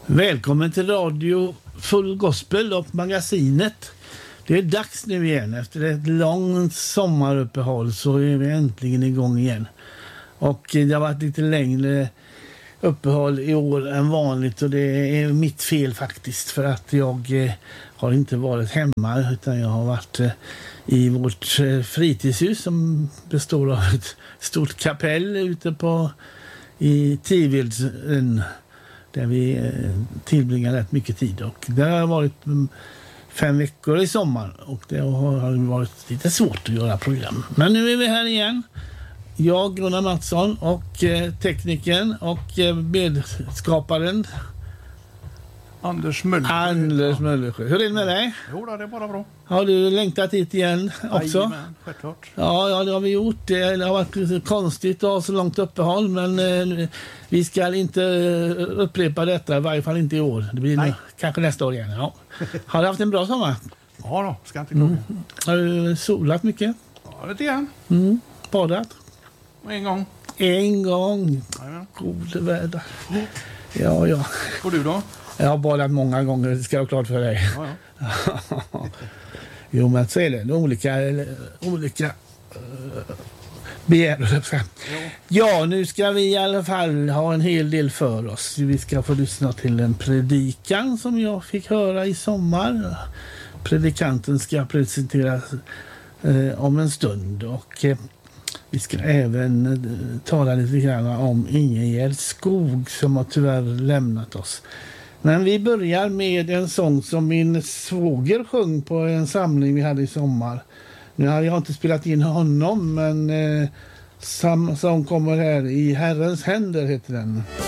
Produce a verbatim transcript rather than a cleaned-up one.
Välkommen till Radio Full Gospel och magasinet. Det är dags nu igen. Efter ett långt sommaruppehåll så är vi äntligen igång igen. Och det har varit lite längre uppehåll i år än vanligt och det är mitt fel faktiskt. För att jag eh, har inte varit hemma utan jag har varit eh, i vårt eh, fritidshus som består av ett stort kapell ute på i Tivildsön. Där vi tillbringar rätt mycket tid. Och det har varit fem veckor i sommar. Och det har varit lite svårt att göra program. Men nu är vi här igen. Jag, Gunnar Mattsson och eh, tekniken och eh, medskaparen Anders Möller. Anders Möllersjö. Hur är det med dig? Jo, det är bara bra. Har du längtat hit igen också? Jajamän, självklart. Ja, ja, det har vi gjort. Det har varit lite konstigt att ha så långt uppehåll, men eh, vi ska inte upprepa detta, i varje fall inte i år. Det blir nog, kanske nästa år igen. Ja. Har du haft en bra sommar? Ja då, ska inte gå. Mm. Har du solat mycket? Ja, lite grann. Mm. Badat? En gång. En gång. Jajamän. God väder. Ja, ja. Och du då? Jag har badat många gånger, det ska jag ha klart för dig. Ja, ja. Jo, men så är det. Olika, olika uh, begär. Ja. ja, nu ska vi i alla fall ha en hel del för oss. Vi ska få lyssna till en predikan som jag fick höra i sommar. Predikanten ska presenteras uh, om en stund och uh, vi ska även uh, tala lite grann om Ingegerd Skog som har tyvärr lämnat oss. Men vi börjar med en sång som min svåger sjöng på en samling vi hade i sommar. Nu har jag inte spelat in honom, men eh, sam- som kommer här i Herrens händer heter den.